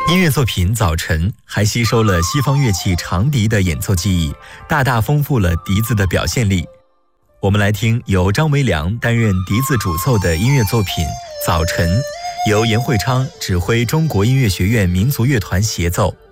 音乐作品《早晨》还吸收了西方乐器长笛的演奏技艺，大大丰富了笛子的表现力。我们来听由张维良担任笛子主奏的音乐作品《早晨》，由严慧昌指挥中国音乐学院民族乐团协奏。